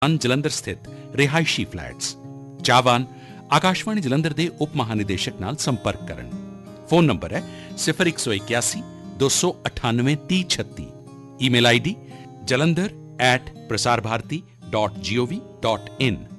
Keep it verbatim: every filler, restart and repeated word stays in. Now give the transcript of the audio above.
ਹਨ ਜਲੰਧਰ ਸਥਿਤ ਰਿਹਾਇਸ਼ੀ ਫਲੈਟਸ। ਚਾਹਵਾਨ ਆਕਾਸ਼ਵਾਣੀ ਜਲੰਧਰ ਦੇ ਉਪ ਮਹਾਨਿਦੇਸ਼ਕ ਨਾਲ ਸੰਪਰਕ ਕਰਨ। ਫੋਨ ਨੰਬਰ ਹੈ ਸਿਫਰ ਇੱਕ ਸੌ ਇਕਿਆਸੀ ਦੋ ਸੌ ਅਠਾਨਵੇਂ ਤੀਹ ਛੱਤੀ। Email I D Jalandhar at Prasar Bharati dot ਜੀ ਓ ਵੀ ਡਾਟ ਇਨ।